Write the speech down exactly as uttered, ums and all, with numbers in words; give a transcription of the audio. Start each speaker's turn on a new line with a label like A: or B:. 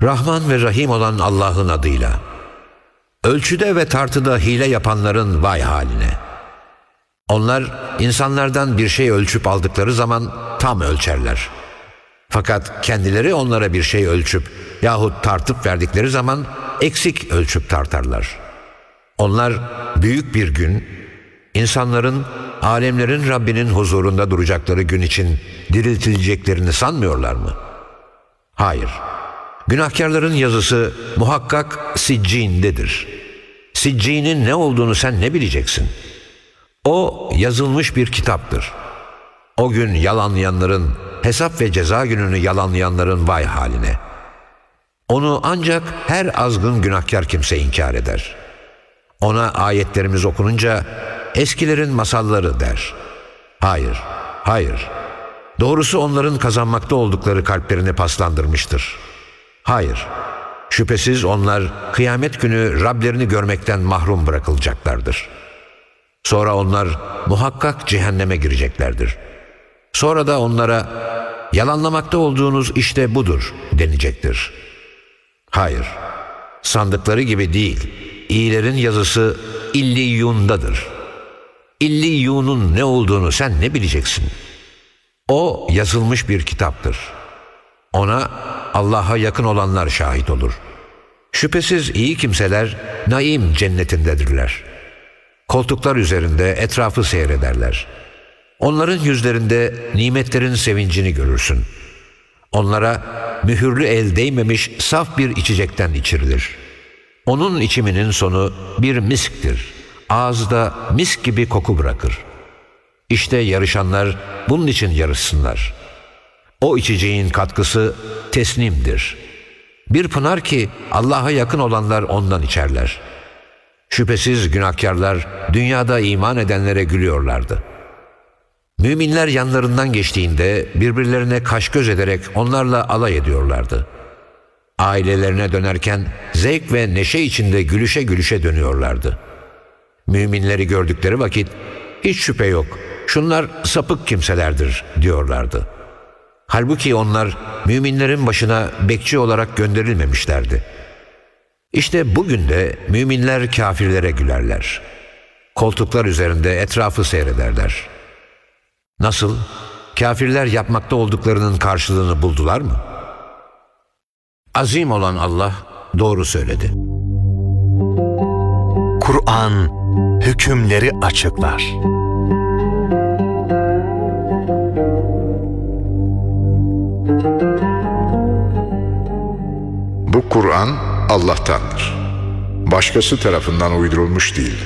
A: Rahman ve Rahim olan Allah'ın adıyla. Ölçüde ve tartıda hile yapanların vay haline. Onlar insanlardan bir şey ölçüp aldıkları zaman tam ölçerler. Fakat kendileri onlara bir şey ölçüp yahut tartıp verdikleri zaman eksik ölçüp tartarlar. Onlar büyük bir gün, insanların, alemlerin Rabbinin huzurunda duracakları gün için diriltileceklerini sanmıyorlar mı? Hayır. Günahkarların yazısı muhakkak Siccin'dedir. Siccin'in ne olduğunu sen ne bileceksin? O yazılmış bir kitaptır. O gün yalanlayanların, hesap ve ceza gününü yalanlayanların vay haline. Onu ancak her azgın günahkar kimse inkar eder. Ona ayetlerimiz okununca eskilerin masalları der. Hayır, hayır. Doğrusu onların kazanmakta oldukları kalplerini paslandırmıştır. Hayır, şüphesiz onlar kıyamet günü Rablerini görmekten mahrum bırakılacaklardır. Sonra onlar muhakkak cehenneme gireceklerdir. Sonra da onlara yalanlamakta olduğunuz işte budur denecektir. Hayır, sandıkları gibi değil, iyilerin yazısı İlliyun'dadır. İlliyun'un ne olduğunu sen ne bileceksin? O yazılmış bir kitaptır. Ona Allah'a yakın olanlar şahit olur. Şüphesiz iyi kimseler naim cennetindedirler. Koltuklar üzerinde etrafı seyrederler. Onların yüzlerinde nimetlerin sevincini görürsün. Onlara mühürlü el değmemiş saf bir içecekten içirilir. Onun içiminin sonu bir misktir. Ağızda misk gibi koku bırakır. İşte yarışanlar bunun için yarışsınlar. O içeceğin katkısı tesnimdir. Bir pınar ki Allah'a yakın olanlar ondan içerler. Şüphesiz günahkarlar dünyada iman edenlere gülüyorlardı. Müminler yanlarından geçtiğinde birbirlerine kaş göz ederek onlarla alay ediyorlardı. Ailelerine dönerken zevk ve neşe içinde gülüşe gülüşe dönüyorlardı. Müminleri gördükleri vakit hiç şüphe yok, şunlar sapık kimselerdir diyorlardı. Halbuki onlar müminlerin başına bekçi olarak gönderilmemişlerdi. İşte bugün de müminler kafirlere gülerler. Koltuklar üzerinde etrafı seyrederler. Nasıl? Kafirler yapmakta olduklarının karşılığını buldular mı? Azim olan Allah doğru söyledi.
B: Kur'an hükümleri açıklar.
C: Bu Kur'an Allah'tandır. Başkası tarafından uydurulmuş değildir.